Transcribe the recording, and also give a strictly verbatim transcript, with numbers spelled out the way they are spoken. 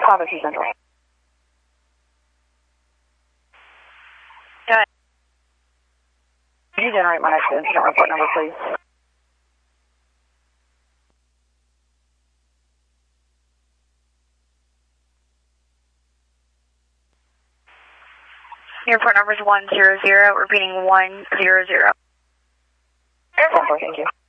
five oh two Central. Go ahead. Can you generate my next incident report number, please? Your report number is one zero zero, repeating one zero zero. Central, thank you.